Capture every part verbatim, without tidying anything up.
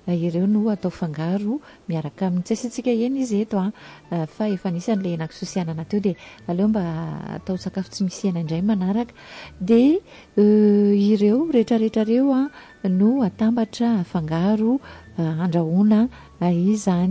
ireo no atao fangaro miaraka amin'ny tsy asintsika eny izy eto a fa efa nisan'le naksosianana teo dia aleo mba atao sakafo tsy misy hena indray manaraka dia ireo rehetrarehetrareo a no atambatra fangaro andrahoana izany.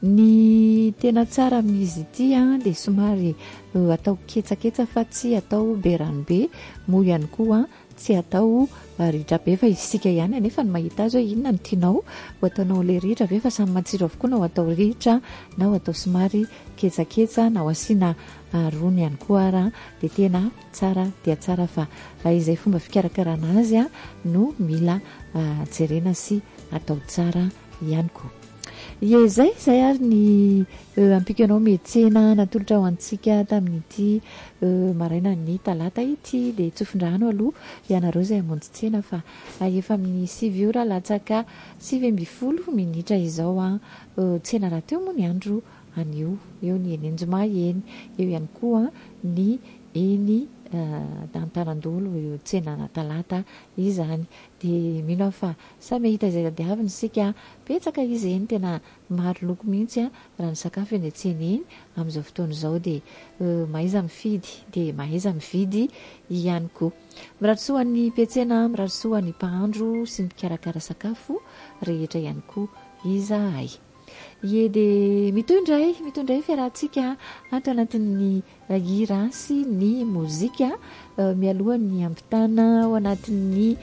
Ny tena tsara amin'izy ity a dia somary atao ketsaketsa fa tsy atao be rano be, moa ihany koa tsy atao ritra be fa isika ihany anefa ny mahita azy hoe inona no tianao, ho ataonao le ritra ve fa samy matsiro avokoa na ho atao ritra na ho atao somary ketsaketsa na ho asiana rony ihany koa ara dia tena tsara dia tsara fa izay fomba fikarakarana azy a no mila jerena sy atao tsara ihany koa. Ie zay zay ary ny ampiko anao miantsena natolotra ho antsika tamin'ity maraina ny talata ity dia tsofindrano aloha ianareo zay hamonjy tsena fa efa amin'ny sivy ora latsaka sivy amby folo minitra izao a tsena raha teo moa ny andro anio eo ny eny Anjoma eny eo ihany koa ny eny Antanandolo tsena na talata izany dia mino aho fa samy ahita izay tadiaviny sika petsaka izy eny tena maro loko mihitsy a raha ny sakafo eny an-tsena eny amin'izao fotoana izao dia mahaiza mifidy dia mahaiza mividy ihany koa. Miratsoa ny mpiantsena, miratsoa ny mpahandro sy ny mpikarakara sakafo rehetra ihany koa izahay. Ie dia mitondray mitondray fiarahantsika ato anatin'ny hira sy ny mozika mialoha ny ampitana ao anatin'ny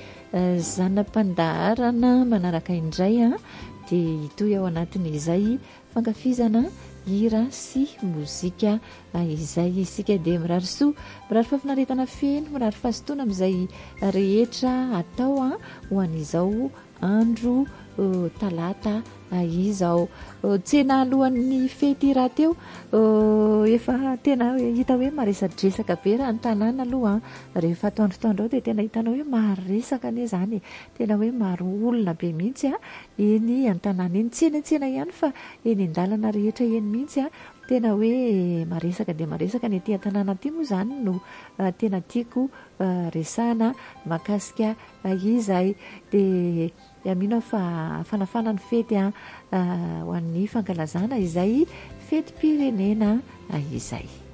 zanam-pandaharana manaraka indray a dia hitoy ao anatin'izay fankafizana hira sy mozika izay isika dia mirary soa mirary fafinaretana feno mirary fahasotoana amin'izay rehetra atao a ho an'izao andro talata izao tsena alohan'ny fety raha teo efa tena hita hoe maresadresaka be raha ny tanàna aloha rehefa atoandrotoandro ao dia tena hitanao hoe maresaka anie zany tena hoe maro olona be mihitsy a eny an-tanàna eny tsy eny an-tsena ihany fa eny an-dalana rehetra eny mihitsy a tena hoe maresaka dia maresaka ny aty an-tanàna aty moa zany no tena tiako resana makasika izay dia mino fa fanafana ny fety a ho an'ny fankalazana izay fety pirenena izay.